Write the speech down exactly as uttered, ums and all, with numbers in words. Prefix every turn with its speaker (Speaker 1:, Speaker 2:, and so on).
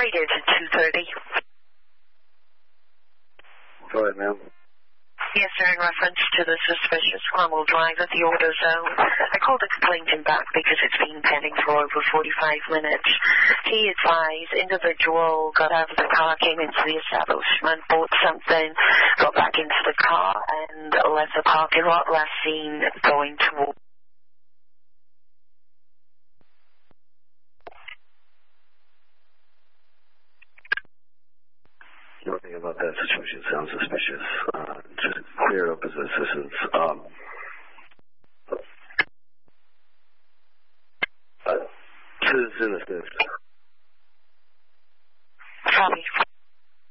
Speaker 1: radio to two thirty.
Speaker 2: Go ahead, ma'am.
Speaker 1: Yes, sir, in reference to the suspicious criminal drive at the AutoZone. I called the complainant back because it's been pending for over forty-five minutes. He advised individual got out of the car, came into the establishment, bought something, got back into the car, and left the parking lot, last seen going toward...
Speaker 2: Nothing about that situation sounds suspicious. Uh,